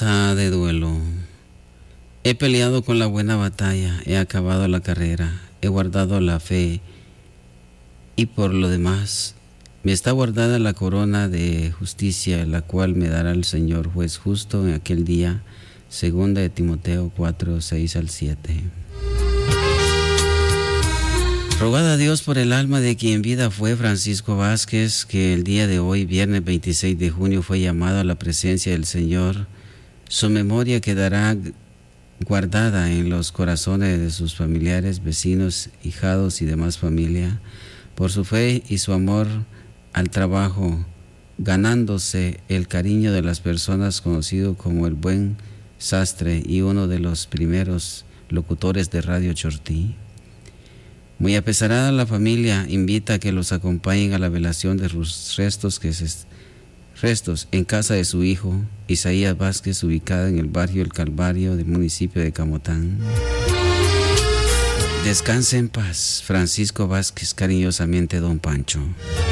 Nota de duelo. He peleado con la buena batalla, he acabado la carrera, he guardado la fe y por lo demás me está guardada la corona de justicia, la cual me dará el Señor juez justo en aquel día. Segunda de Timoteo 4, 6 al 7. Rogad a Dios por el alma de quien vida fue Francisco Vázquez, que el día de hoy, viernes 26 de junio, fue llamado a la presencia del Señor. Su memoria quedará guardada en los corazones de sus familiares, vecinos, hijados y demás familia, por su fe y su amor al trabajo, ganándose el cariño de las personas, conocido como el buen sastre y uno de los primeros locutores de Radio Chortí. Muy apesarada la familia invita a que los acompañen a la velación de sus restos en casa de su hijo Isaías Vázquez, ubicada en el barrio El Calvario del municipio de Camotán. Descanse en paz, Francisco Vázquez, cariñosamente Don Pancho.